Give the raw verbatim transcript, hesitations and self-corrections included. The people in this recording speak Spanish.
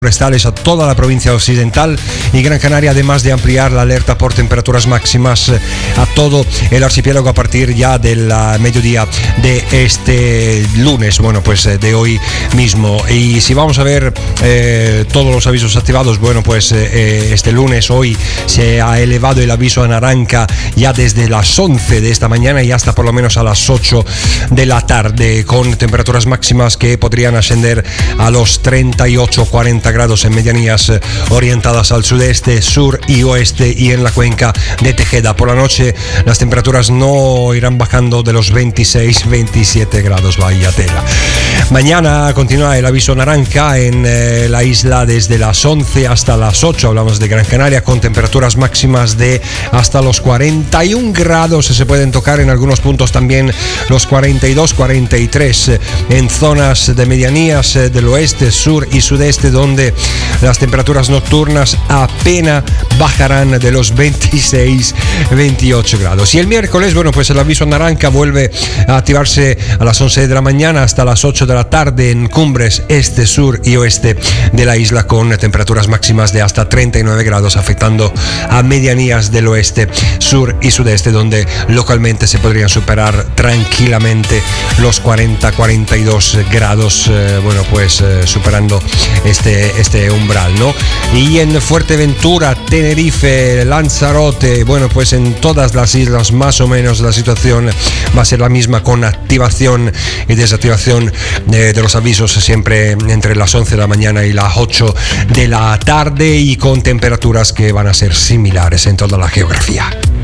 forestales a toda la provincia occidental y Gran Canaria, además de ampliar la alerta por temperaturas máximas a todo el archipiélago a partir ya del mediodía de este lunes, bueno, pues de hoy mismo. Y si vamos a ver eh, todos los avisos activados, bueno, pues eh, este lunes, hoy, se ha elevado el aviso a naranja ya desde las once de esta mañana y hasta por lo menos a las ocho de la tarde, con temperaturas máximas que podrían ascender a los treinta y ocho cuarenta grados en medianías orientadas al sudeste, sur y oeste y en la cuenca de Tejeda. Por la noche las temperaturas no irán bajando de los veintiséis veintisiete grados, vaya tela. Mañana continúa el aviso naranja en eh, la isla desde las once hasta las ocho, hablamos de Gran Canaria, con temperaturas máximas de hasta los cuarenta y un grados, se pueden tocar en algunos puntos también los cuarenta y dos cuarenta y tres en zonas de medianías del oeste, sur y sudeste, donde las temperaturas nocturnas apenas bajarán de los veintiséis veintiocho grados. Y el miércoles, bueno, pues el aviso naranja vuelve a activarse a las once de la mañana hasta las ocho de la tarde en cumbres este, sur y oeste de la isla, con temperaturas máximas de hasta treinta y nueve grados, afectando a medianías del oeste, sur y sudeste, donde localmente se podrían superar tranquilamente los cuarenta cuarenta y dos grados, eh, bueno, pues eh, superando este este umbral, ¿no? Y en Fuerteventura, Tenerife, Lanzarote, bueno, pues en todas las islas más o menos la situación va a ser la misma, con activación y desactivación de, de los avisos siempre entre las once de la mañana y las ocho de la tarde, y con temperaturas que van a ser similares en toda la geografía.